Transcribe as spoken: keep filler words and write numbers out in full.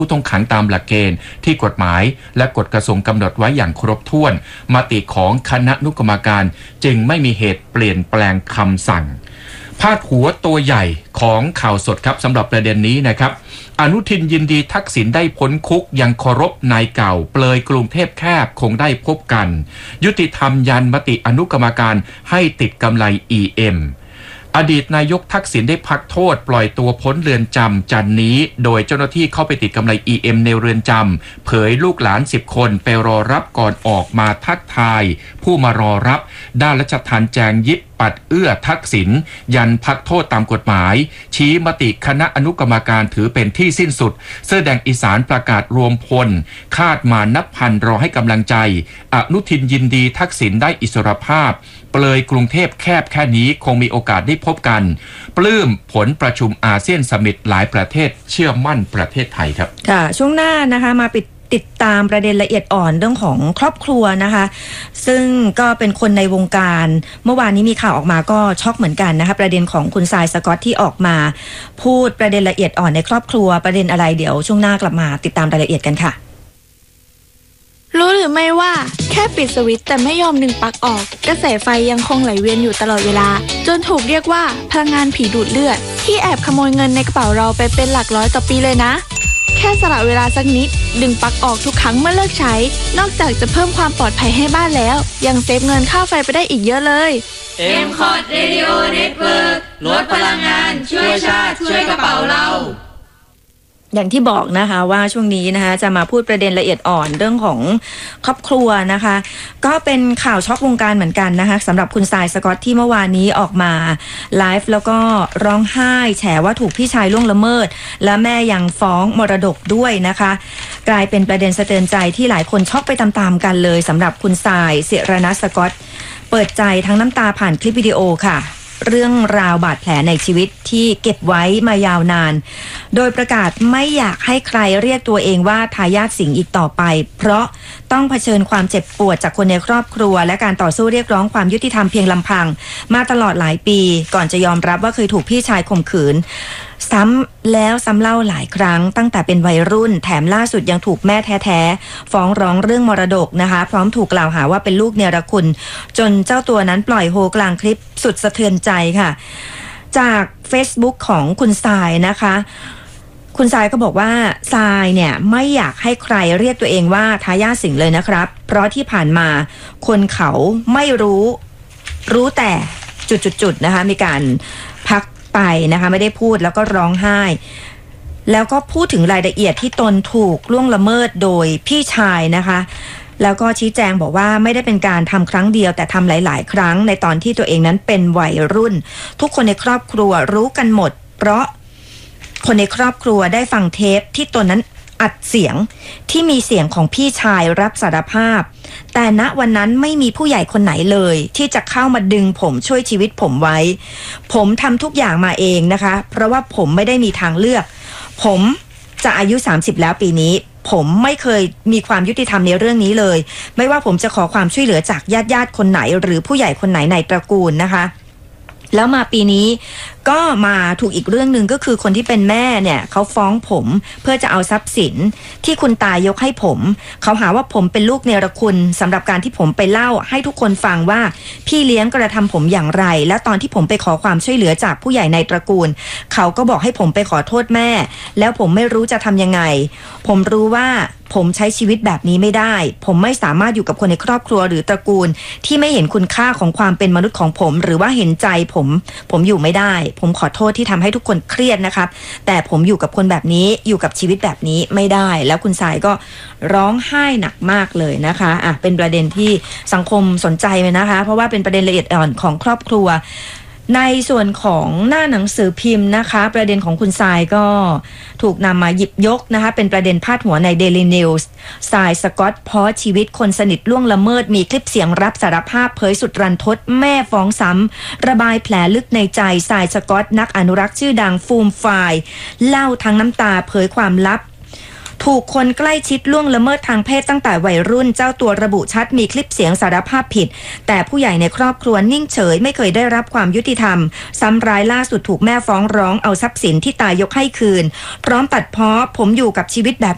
ผู้ต้องขังตามหลักเกณฑ์ที่กฎหมายและกฎกระทรวงกำหนดไว้อย่างครบถ้วนมติของคณะอนุกรรมการจึงไม่มีเหตุเปลี่ยนแปลงคำสั่งพาดหัวตัวใหญ่ของข่าวสดครับสำหรับประเด็นนี้นะครับอนุทินยินดีทักษิณได้พ้นคุกยังเคารพนายเก่าเปลยกรุงเทพแคบคงได้พบกันยุติธรรมยันมติอนุกรรมการให้ติดกำไร อี เอ็มอดีตนายกทักษิณได้พักโทษปล่อยตัวพ้นเรือนจำจันนี้โดยเจ้าหน้าที่เข้าไปติดกำไร อี เอ็ม ในเรือนจำเผยลูกหลานสิบคนไปรอรับก่อนออกมาทักทายผู้มารอรับด้านราชทัณฑ์แจงยิบปัดเอื้อทักษิณยันพักโทษตามกฎหมายชี้มติคณะอนุกรรมการถือเป็นที่สิ้นสุดเสื้อแดงอีสานประกาศรวมพลคาดมานับพันรอให้กำลังใจอนุทินยินดีทักษิณได้อิสรภาพเปลยกรุงเทพแคบแค่นี้คงมีโอกาสได้พบกันปลื้มผลประชุมอาเซียนซัมมิตหลายประเทศเชื่อมั่นประเทศไทยครับค่ะช่วงหน้านะคะมาปิดติดตามประเด็นละเอียดอ่อนเรื่องของครอบครัวนะคะซึ่งก็เป็นคนในวงการเมื่อวานนี้มีข่าวออกมาก็ช็อกเหมือนกันนะคะประเด็นของคุณทรายสก็อตที่ออกมาพูดประเด็นละเอียดอ่อนในครอบครัวประเด็นอะไรเดี๋ยวช่วงหน้ากลับมาติดตามรายละเอียดกันค่ะรู้หรือไม่ว่าแค่ปิดสวิตช์แต่ไม่ยอมดึงปลั๊กออกกระแสไฟยังคงไหลเวียนอยู่ตลอดเวลาจนถูกเรียกว่าพลังงานผีดูดเลือดที่แอบขโมยเงินในกระเป๋าเราไปเป็นหลักร้อยต่อปีเลยนะแค่สละเวลาสักนิดดึงปลั๊กออกทุกครั้งเมื่อเลิกใช้นอกจากจะเพิ่มความปลอดภัยให้บ้านแล้วยังเซฟเงินค่าไฟไปได้อีกเยอะเลยเอ็ม คอร์ด Radio Network ลดพลังงานช่วยชาติช่วยกระเป๋าเราอย่างที่บอกนะคะว่าช่วงนี้นะคะจะมาพูดประเด็นละเอียดอ่อนเรื่องของครอบครัวนะคะก็เป็นข่าวช็อกวงการเหมือนกันนะคะสำหรับคุณทรายสก็อตที่เมื่อวานนี้ออกมาไลฟ์แล้วก็ร้องไห้แฉว่าถูกพี่ชายล่วงละเมิดและแม่ยังฟ้องมรดกด้วยนะคะกลายเป็นประเด็นสะเทือนใจที่หลายคนช็อกไปตามๆกันเลยสำหรับคุณทรายศิรณัฐสก็อตเปิดใจทั้งน้ำตาผ่านคลิปวิดีโอค่ะเรื่องราวบาดแผลในชีวิตที่เก็บไว้มายาวนานโดยประกาศไม่อยากให้ใครเรียกตัวเองว่าทายาทสิงห์อีกต่อไปเพราะต้องเผชิญความเจ็บปวดจากคนในครอบครัวและการต่อสู้เรียกร้องความยุติธรรมเพียงลำพังมาตลอดหลายปีก่อนจะยอมรับว่าเคยถูกพี่ชายข่มขืนซ้ำแล้วซ้ำเล่าหลายครั้งตั้งแต่เป็นวัยรุ่นแถมล่าสุดยังถูกแม่แท้ๆฟ้องร้องเรื่องมรดกนะคะพร้อมถูกกล่าวหาว่าเป็นลูกเนรคุณจนเจ้าตัวนั้นปล่อยโฮกลางคลิปสุดสะเทือนใจค่ะจาก Facebook ของคุณทรายนะคะคุณทรายก็บอกว่าทรายเนี่ยไม่อยากให้ใครเรียกตัวเองว่าทายาทสิงห์เลยนะครับเพราะที่ผ่านมาคนเขาไม่รู้รู้แต่จุดๆๆนะคะมีการพักไปนะคะไม่ได้พูดแล้วก็ร้องไห้แล้วก็พูดถึงรายละเอียดที่ตนถูกล่วงละเมิดโดยพี่ชายนะคะแล้วก็ชี้แจงบอกว่าไม่ได้เป็นการทำครั้งเดียวแต่ทำหลายๆครั้งในตอนที่ตัวเองนั้นเป็นวัยรุ่นทุกคนในครอบครัวรู้กันหมดเพราะคนในครอบครัวได้ฟังเทปที่ตนนั้นอัดเสียงที่มีเสียงของพี่ชายรับสารภาพแต่ณวันนั้นไม่มีผู้ใหญ่คนไหนเลยที่จะเข้ามาดึงผมช่วยชีวิตผมไว้ผมทำทุกอย่างมาเองนะคะเพราะว่าผมไม่ได้มีทางเลือกผมจะอายุสามสิบแล้วปีนี้ผมไม่เคยมีความยุติธรรมในเรื่องนี้เลยไม่ว่าผมจะขอความช่วยเหลือจากญาติญาติคนไหนหรือผู้ใหญ่คนไหนในตระกูลนะคะแล้วมาปีนี้ก็มาถูกอีกเรื่องนึงก็คือคนที่เป็นแม่เนี่ยเขาฟ้องผมเพื่อจะเอาทรัพย์สินที่คุณตายกให้ผมเขาหาว่าผมเป็นลูกเนรคุณสำหรับการที่ผมไปเล่าให้ทุกคนฟังว่าพี่เลี้ยงกระทำผมอย่างไรและตอนที่ผมไปขอความช่วยเหลือจากผู้ใหญ่ในตระกูลเขาก็บอกให้ผมไปขอโทษแม่แล้วผมไม่รู้จะทำยังไงผมรู้ว่าผมใช้ชีวิตแบบนี้ไม่ได้ผมไม่สามารถอยู่กับคนในครอบครัวหรือตระกูลที่ไม่เห็นคุณค่าของความเป็นมนุษย์ของผมหรือว่าเห็นใจผมผมอยู่ไม่ได้ผมขอโทษที่ทำให้ทุกคนเครียดนะครับแต่ผมอยู่กับคนแบบนี้อยู่กับชีวิตแบบนี้ไม่ได้แล้วคุณทรายก็ร้องไห้หนักมากเลยนะคะอ่ะเป็นประเด็นที่สังคมสนใจเลยนะคะเพราะว่าเป็นประเด็นละเอียดอ่อนของครอบครัวในส่วนของหน้าหนังสือพิมพ์นะคะประเด็นของคุณทรายก็ถูกนำมาหยิบยกนะคะเป็นประเด็นพาดหัวใน Daily News ทรายสก็อตเพราะชีวิตคนสนิทล่วงละเมิดมีคลิปเสียงรับสารภาพเผยสุดรันทดแม่ฟ้องซ้ำระบายแผลลึกในใจทรายสก็อตนักอนุรักษ์ชื่อดังฟูมไฟล์เล่าทั้งน้ำตาเผยความลับถูกคนใกล้ชิดล่วงละเมิดทางเพศตั้งแต่วัยรุ่นเจ้าตัวระบุชัดมีคลิปเสียงสารภาพผิดแต่ผู้ใหญ่ในครอบครัวนิ่งเฉยไม่เคยได้รับความยุติธรรมซ้ำร้ายล่าสุดถูกแม่ฟ้องร้องเอาทรัพย์สินที่ตายยกให้คืนพร้อมตัดพ้อผมอยู่กับชีวิตแบบ